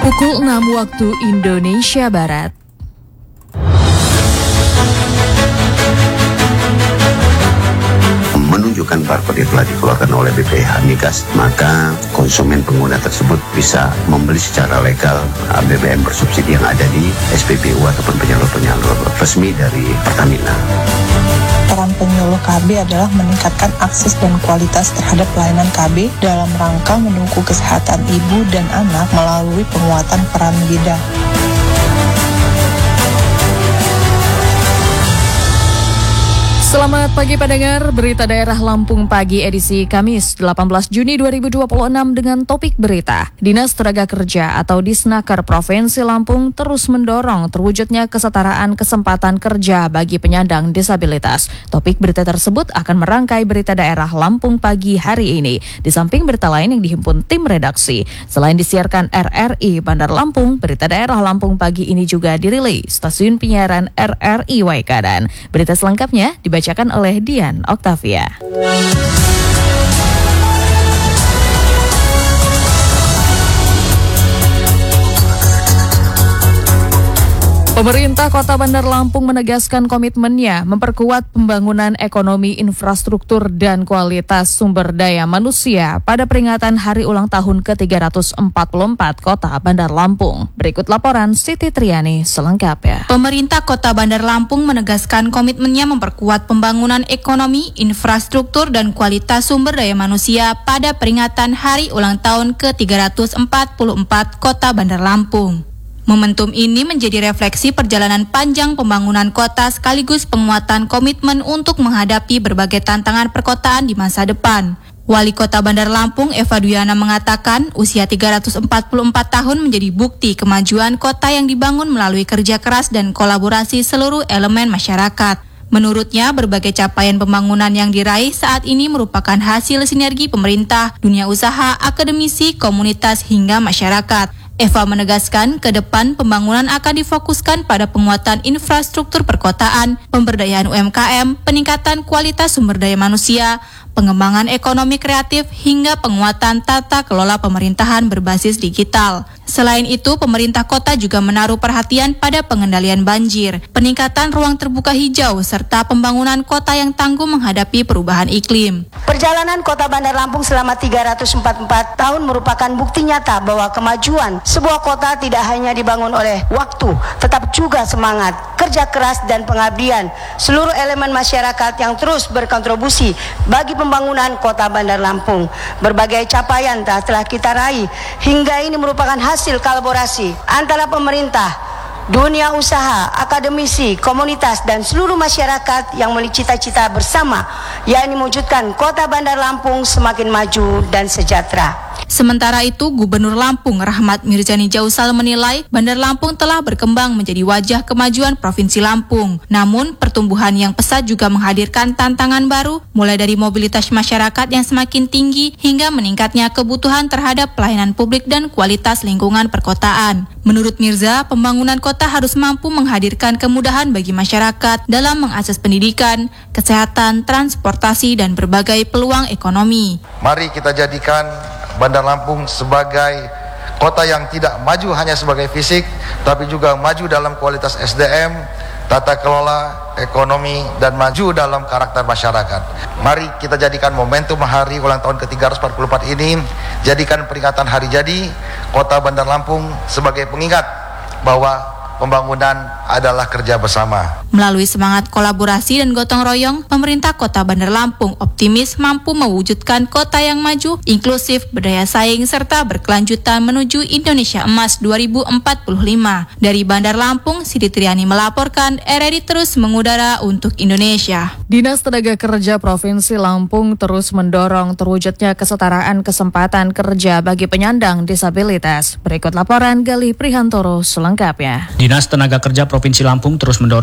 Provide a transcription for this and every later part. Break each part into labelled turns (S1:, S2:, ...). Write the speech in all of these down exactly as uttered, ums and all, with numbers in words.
S1: Pukul enam waktu Indonesia Barat.
S2: Menunjukkan barcode yang telah dikeluarkan oleh B P H Migas, maka konsumen pengguna tersebut bisa membeli secara legal B B M bersubsidi yang ada di S P B U ataupun penyalur-penyalur resmi dari Pertamina.
S3: Peran penyuluh K B adalah meningkatkan akses dan kualitas terhadap pelayanan K B dalam rangka mendukung kesehatan ibu dan anak melalui penguatan peran bidan.
S1: Selamat pagi pendengar, berita daerah Lampung pagi edisi Kamis delapan belas Juni dua ribu dua puluh enam dengan topik berita. Dinas Tenaga Kerja atau Disnaker Provinsi Lampung terus mendorong terwujudnya kesetaraan kesempatan kerja bagi penyandang disabilitas. Topik berita tersebut akan merangkai berita daerah Lampung pagi hari ini. Di samping berita lain yang dihimpun tim redaksi. Selain disiarkan R R I Bandar Lampung, berita daerah Lampung pagi ini juga dirilis stasiun penyiaran R R I Waikadan. Berita selengkapnya dibacakan oleh Dian Oktavia. Pemerintah Kota Bandar Lampung menegaskan komitmennya memperkuat pembangunan ekonomi, infrastruktur, dan kualitas sumber daya manusia pada peringatan Hari Ulang Tahun ke tiga ratus empat puluh empat Kota Bandar Lampung. Berikut laporan Siti Triani selengkapnya.
S4: Pemerintah Kota Bandar Lampung menegaskan komitmennya memperkuat pembangunan ekonomi, infrastruktur, dan kualitas sumber daya manusia pada peringatan Hari Ulang Tahun ke tiga ratus empat puluh empat Kota Bandar Lampung. Momentum ini menjadi refleksi perjalanan panjang pembangunan kota sekaligus penguatan komitmen untuk menghadapi berbagai tantangan perkotaan di masa depan. Wali Kota Bandar Lampung Eva Duyana mengatakan usia tiga ratus empat puluh empat tahun menjadi bukti kemajuan kota yang dibangun melalui kerja keras dan kolaborasi seluruh elemen masyarakat. Menurutnya, berbagai capaian pembangunan yang diraih saat ini merupakan hasil sinergi pemerintah, dunia usaha, akademisi, komunitas, hingga masyarakat. Eva menegaskan ke depan pembangunan akan difokuskan pada penguatan infrastruktur perkotaan, pemberdayaan U M K M, peningkatan kualitas sumber daya manusia, pengembangan ekonomi kreatif, hingga penguatan tata kelola pemerintahan berbasis digital. Selain itu, pemerintah kota juga menaruh perhatian pada pengendalian banjir, peningkatan ruang terbuka hijau, serta pembangunan kota yang tangguh menghadapi perubahan iklim.
S5: Perjalanan Kota Bandar Lampung selama tiga ratus empat puluh empat tahun merupakan bukti nyata bahwa kemajuan sebuah kota tidak hanya dibangun oleh waktu, tetap juga semangat, kerja keras, dan pengabdian seluruh elemen masyarakat yang terus berkontribusi bagi pembangunan Kota Bandar Lampung. Berbagai capaian telah kita raih hingga ini merupakan hasil kolaborasi antara pemerintah, dunia usaha, akademisi, komunitas, dan seluruh masyarakat yang memiliki cita-cita bersama, yakni mewujudkan Kota Bandar Lampung semakin maju dan sejahtera.
S4: Sementara itu, Gubernur Lampung Rahmat Mirzani Jausal menilai Bandar Lampung telah berkembang menjadi wajah kemajuan Provinsi Lampung. Namun, pertumbuhan yang pesat juga menghadirkan tantangan baru, mulai dari mobilitas masyarakat yang semakin tinggi hingga meningkatnya kebutuhan terhadap pelayanan publik dan kualitas lingkungan perkotaan. Menurut Mirza, pembangunan kota harus mampu menghadirkan kemudahan bagi masyarakat dalam mengakses pendidikan, kesehatan, transportasi, dan berbagai peluang ekonomi.
S6: Mari kita jadikan Bandar Lampung sebagai kota yang tidak maju hanya sebagai fisik, tapi juga maju dalam kualitas S D M, tata kelola, ekonomi, dan maju dalam karakter masyarakat. Mari kita jadikan momentum hari ulang tahun ke tiga ratus empat puluh empat ini, jadikan peringatan hari jadi Kota Bandar Lampung sebagai pengingat bahwa pembangunan adalah kerja bersama.
S4: Melalui semangat kolaborasi dan gotong royong, pemerintah Kota Bandar Lampung optimis mampu mewujudkan kota yang maju, inklusif, berdaya saing, serta berkelanjutan menuju Indonesia Emas dua ribu empat puluh lima. Dari Bandar Lampung, Siti Triani melaporkan, R R I terus mengudara untuk Indonesia.
S1: Dinas Tenaga Kerja Provinsi Lampung terus mendorong terwujudnya kesetaraan kesempatan kerja bagi penyandang disabilitas. Berikut laporan Galih Prihantoro selengkapnya.
S7: Dinas Tenaga Kerja Provinsi Lampung terus mendorong terwujud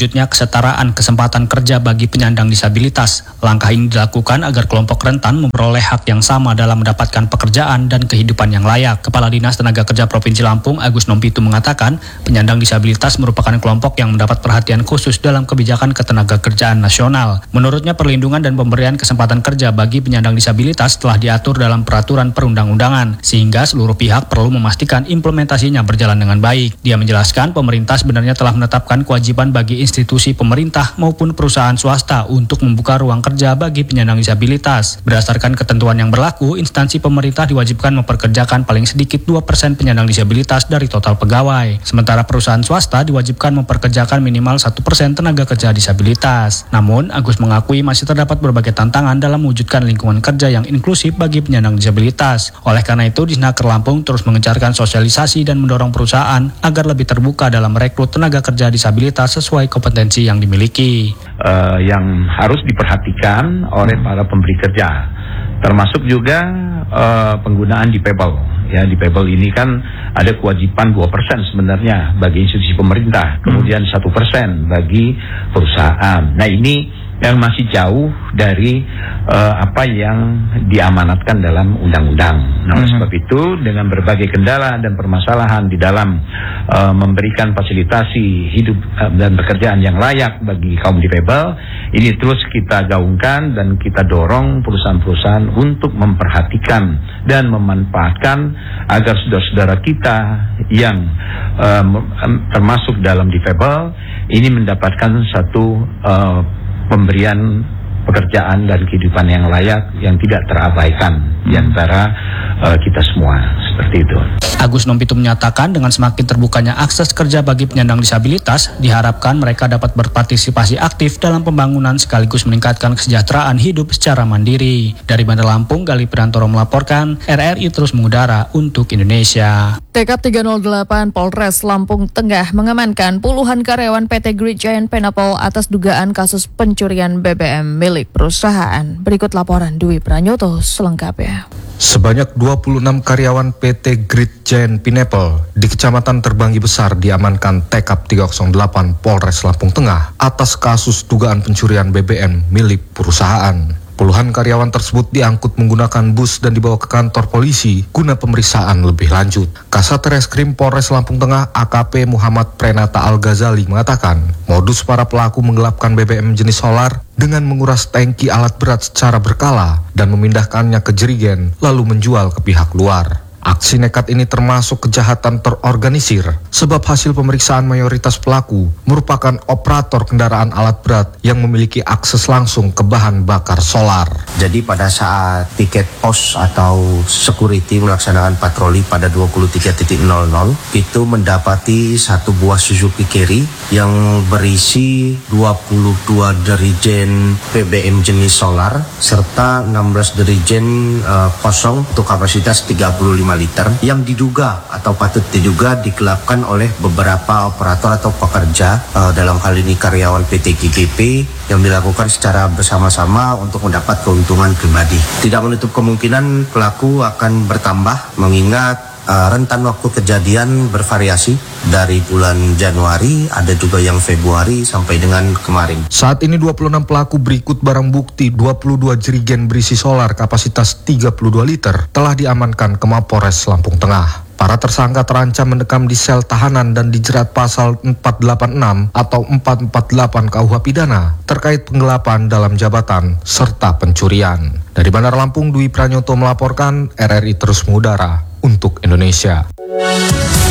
S7: terwujudnya kesetaraan kesempatan kerja bagi penyandang disabilitas. Langkah ini dilakukan agar kelompok rentan memperoleh hak yang sama dalam mendapatkan pekerjaan dan kehidupan yang layak. Kepala Dinas Tenaga Kerja Provinsi Lampung, Agus Nompitu, mengatakan penyandang disabilitas merupakan kelompok yang mendapat perhatian khusus dalam kebijakan ketenagakerjaan nasional. Menurutnya, perlindungan dan pemberian kesempatan kerja bagi penyandang disabilitas telah diatur dalam peraturan perundang-undangan, sehingga seluruh pihak perlu memastikan implementasinya berjalan dengan baik. Dia menjelaskan pemerintah sebenarnya telah menetapkan kewajiban bagi institusi pemerintah maupun perusahaan swasta untuk membuka ruang kerja bagi penyandang disabilitas. Berdasarkan ketentuan yang berlaku, instansi pemerintah diwajibkan memperkerjakan paling sedikit dua persen penyandang disabilitas dari total pegawai. Sementara perusahaan swasta diwajibkan memperkerjakan minimal satu persen tenaga kerja disabilitas. Namun, Agus mengakui masih terdapat berbagai tantangan dalam mewujudkan lingkungan kerja yang inklusif bagi penyandang disabilitas. Oleh karena itu, Disnaker Lampung terus mengencarkan sosialisasi dan mendorong perusahaan agar lebih terbuka dalam merekrut tenaga kerja disabilitas sesuai kompetensi yang dimiliki.
S8: Uh, yang harus diperhatikan oleh para pemberi kerja, termasuk juga uh, penggunaan dipebel. Ya, dipebel ini kan ada kewajiban dua persen sebenarnya bagi institusi pemerintah, kemudian satu persen bagi perusahaan. Nah, ini yang masih jauh dari uh, apa yang diamanatkan dalam undang-undang. Nah, oleh sebab itu, dengan berbagai kendala dan permasalahan di dalam uh, memberikan fasilitasi hidup uh, dan pekerjaan yang layak bagi kaum difabel, ini terus kita gaungkan dan kita dorong perusahaan-perusahaan untuk memperhatikan dan memanfaatkan agar saudara-saudara kita yang uh, termasuk dalam difabel ini mendapatkan satu uh, pemberian pekerjaan dan kehidupan yang layak yang tidak terabaikan hmm. di antara uh, kita semua, seperti itu.
S7: Agus Nompitu menyatakan dengan semakin terbukanya akses kerja bagi penyandang disabilitas, diharapkan mereka dapat berpartisipasi aktif dalam pembangunan sekaligus meningkatkan kesejahteraan hidup secara mandiri. Dari Bandar Lampung, Gali Pirantoro melaporkan, R R I terus mengudara untuk Indonesia.
S1: Tekap tiga nol delapan Polres Lampung Tengah mengamankan puluhan karyawan P T Great Giant Pineapple atas dugaan kasus pencurian B B M milik perusahaan. Berikut laporan Dwi Pranyoto selengkapnya.
S9: Sebanyak dua puluh enam karyawan P T Great Giant Pineapple di Kecamatan Terbanggi Besar diamankan Tekap tiga nol delapan Polres Lampung Tengah atas kasus dugaan pencurian B B M milik perusahaan. Puluhan karyawan tersebut diangkut menggunakan bus dan dibawa ke kantor polisi guna pemeriksaan lebih lanjut. Kasat Reskrim Polres Lampung Tengah A K P Muhammad Prenata Al-Ghazali mengatakan, modus para pelaku menggelapkan B B M jenis solar dengan menguras tangki alat berat secara berkala dan memindahkannya ke jerigen lalu menjual ke pihak luar. Aksi nekat ini termasuk kejahatan terorganisir, sebab hasil pemeriksaan mayoritas pelaku merupakan operator kendaraan alat berat yang memiliki akses langsung ke bahan bakar solar.
S2: Jadi pada saat tiket pos atau security melaksanakan patroli pada dua puluh tiga nol nol, itu mendapati satu buah Suzuki Carry yang berisi dua puluh dua derigen B B M jenis solar serta enam belas derigen uh, kosong untuk kapasitas tiga puluh lima liter yang diduga atau patut diduga digelapkan oleh beberapa operator atau pekerja uh, dalam hal ini karyawan P T G G P yang dilakukan secara bersama-sama untuk mendapat keuntungan pribadi. Tidak menutup kemungkinan pelaku akan bertambah mengingat Uh, rentan waktu kejadian bervariasi dari bulan Januari, ada juga yang Februari sampai dengan kemarin.
S9: Saat ini dua puluh enam pelaku berikut barang bukti dua puluh dua jerigen berisi solar kapasitas tiga puluh dua liter telah diamankan ke Mapores Lampung Tengah. Para tersangka terancam mendekam di sel tahanan dan dijerat pasal empat delapan enam atau empat empat delapan K U H pidana terkait penggelapan dalam jabatan serta pencurian. Dari Bandar Lampung, Dwi Pranyoto melaporkan, R R I terus mengudara untuk Indonesia.